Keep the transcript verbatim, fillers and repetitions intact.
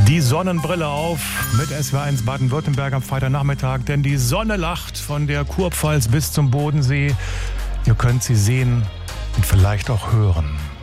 Die Sonnenbrille auf mit S W R eins Baden-Württemberg am Freitagnachmittag, denn die Sonne lacht von der Kurpfalz bis zum Bodensee. Ihr könnt sie sehen und vielleicht auch hören.